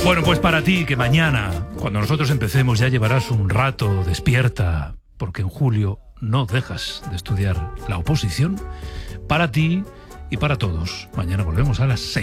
Bueno, pues para ti, que mañana, cuando nosotros empecemos, ya llevarás un rato despierta, porque en julio no dejas de estudiar la oposición. Para ti y para todos, mañana volvemos a las 6.